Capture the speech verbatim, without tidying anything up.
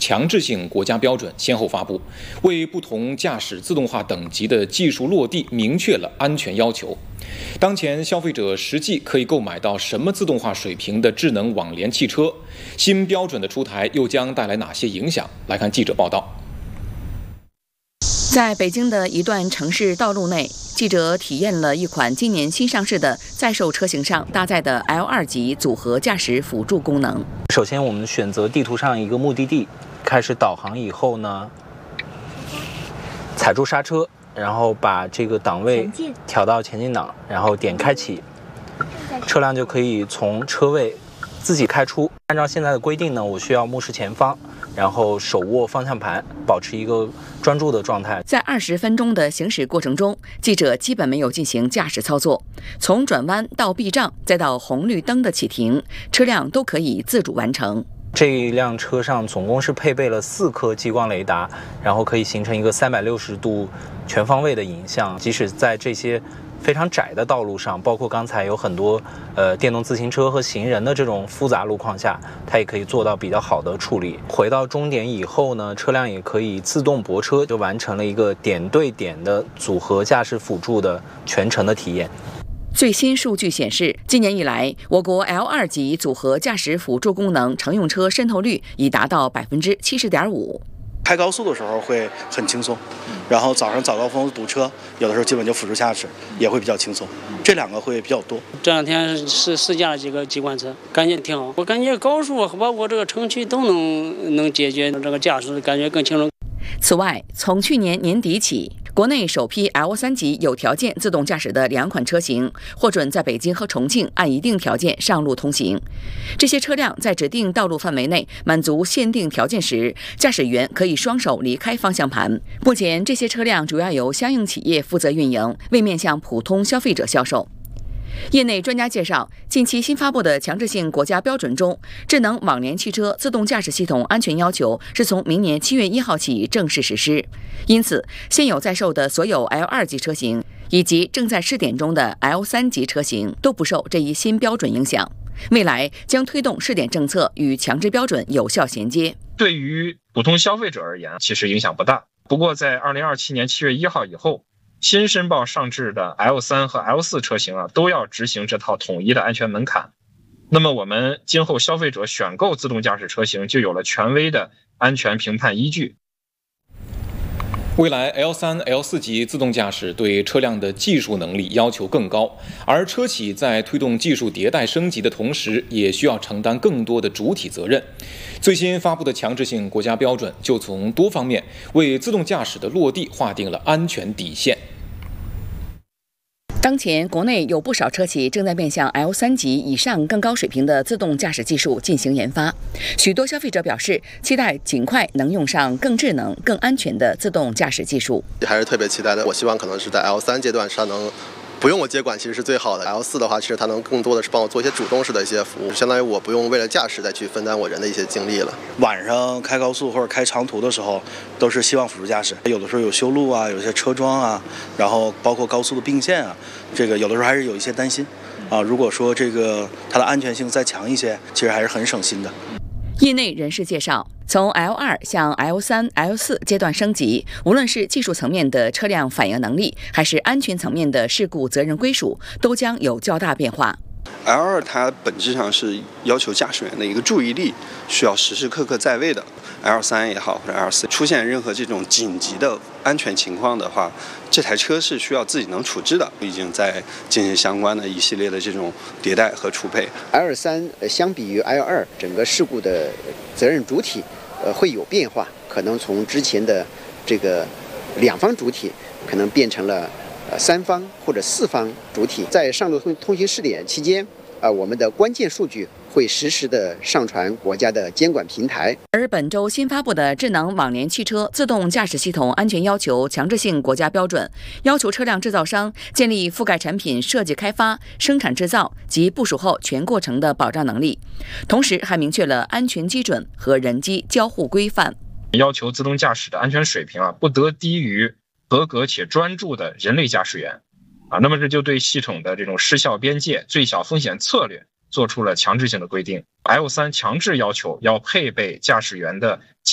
强制性国家标准先后发布，为不同驾驶自动化等级的技术落地明确了安全要求。当前消费者实际可以购买到什么自动化水平的智能网联汽车？新标准的出台又将带来哪些影响？来看记者报道。 在北京的一段城市道路内，记者体验了一款今年新上市的在售车型上搭载的 L 二 级组合驾驶辅助功能。 首先，我们选择地图上一个目的地，开始导航以后呢，踩住刹车，然后把这个档位调到前进档，然后点开启，车辆就可以从车位自己开出。按照现在的规定呢，我需要目视前方，然后手握方向盘，保持一个专注的状态。 在二十分钟的行驶过程中，记者基本没有进行驾驶操作，从转弯到避障，再到红绿灯的启停，车辆都可以自主完成。 这一辆车上总共是配备了四颗激光雷达，然后可以形成一个三百六十度全方位的影像，即使在这些非常窄的道路上，包括刚才有很多呃电动自行车和行人的这种复杂路况下，它也可以做到比较好的处理。回到终点以后呢，车辆也可以自动泊车，就完成了一个点对点的组合驾驶辅助的全程的体验。 最新数据显示，今年以来，我国 L 二 级组合驾驶辅助功能乘用车渗透率已达到百分之七十点五。 开高速的时候会很轻松，然后早上早高峰堵车，有的时候基本就辅助驾驶，也会比较轻松。这两个会比较多。 这两天试试驾了几个机关车，感觉挺好。我感觉高速包括这个城区都能能解决这个驾驶，感觉更轻松。 此外，从去年年底起，国内首批 L 三 级有条件自动驾驶的两款车型获准在北京和重庆按一定条件上路通行。这些车辆在指定道路范围内满足限定条件时，驾驶员可以双手离开方向盘。目前，这些车辆主要由相应企业负责运营，未面向普通消费者销售。业内专家介绍，近期新发布的强制性国家标准中，智能网联汽车自动驾驶系统安全要求是从明年七月一号起正式实施。因此，现有在售的所有 L 二 级车型以及正在试点中的 L 三 级车型都不受这一新标准影响。未来将推动试点政策与强制标准有效衔接。 对于普通消费者而言，其实影响不大。不过，在二零二七年七月一号以后，新申报上市的 L 三 和 L 四 车型啊，都要执行这套统一的安全门槛。那么我们今后消费者选购自动驾驶车型就有了权威的安全评判依据。 未来 L 三、L 四 级自动驾驶对车辆的技术能力要求更高，而车企在推动技术迭代升级的同时，也需要承担更多的主体责任。最新发布的强制性国家标准就从多方面为自动驾驶的落地划定了安全底线。 当前，国内有不少车企正在面向 L 三 级以上更高水平的自动驾驶技术进行研发。许多消费者表示，期待尽快能用上更智能、更安全的自动驾驶技术。 还是特别期待的。我希望可能是在 L 三 阶段上能不用我接管，其实是最好的。L 四 的话，其实它能更多的是帮我做一些主动式的一些服务，相当于我不用为了驾驶再去分担我人的一些精力了。 晚上开高速或者开长途的时候，都是希望辅助驾驶。有的时候有修路啊，有些车桩啊，然后包括高速的并线啊，这个有的时候还是有一些担心啊。如果说这个它的安全性再强一些，其实还是很省心的。 业内人士介绍，从 L 二 向 L 三、L 四 阶段升级，无论是技术层面的车辆反应能力，还是安全层面的事故责任归属，都将有较大变化。 L 二 它本质上是要求驾驶员的一个注意力需要时时刻刻在位的。L 三 也好，或者 L 四 出现任何这种紧急的安全情况的话，这台车是需要自己能处置的，已经在进行相关的一系列的这种迭代和储配。 L 三 相比于 L 二，整个事故的责任主体呃会有变化，可能从之前的这个两方主体，可能变成了呃三方或者四方主体。在上路通通行试点期间，啊、呃，我们的关键数据会实时的上传国家的监管平台。 而本周新发布的智能网联汽车自动驾驶系统安全要求强制性国家标准，要求车辆制造商建立覆盖产品设计开发、生产制造及部署后全过程的保障能力，同时还明确了安全基准和人机交互规范， 要求自动驾驶的安全水平啊，不得低于合格且专注的人类驾驶员啊。那么这就对系统的这种失效边界、最小风险策略做出了强制性的规定。L 三 强制要求要配备驾驶员的